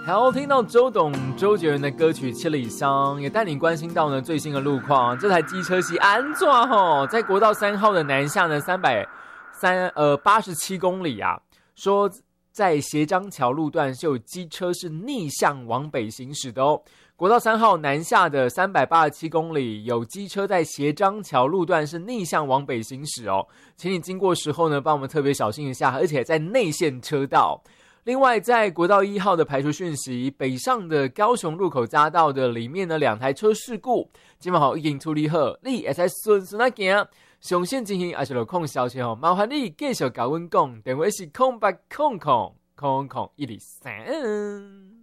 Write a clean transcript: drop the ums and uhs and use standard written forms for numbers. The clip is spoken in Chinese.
好，听到周杰伦的歌曲《七里香》，也带你关心到呢最新的路况。这台机车是安怎吼，在国道3号的南下呢87公里啊，说在斜张桥路段是有机车是逆向往北行驶的哦。国道3号南下的387公里，有机车在斜张桥路段是逆向往北行驶哦，请你经过时候呢，帮我们特别小心一下，而且在内线车道。另外，在国道1号的排除讯息，北上的高雄入口匝道的里面呢，2台车事故，基本上已经处理好，你会使顺顺啊行。上线进行还是有空消息哦，麻烦你继续跟我讲，电话是0800000123。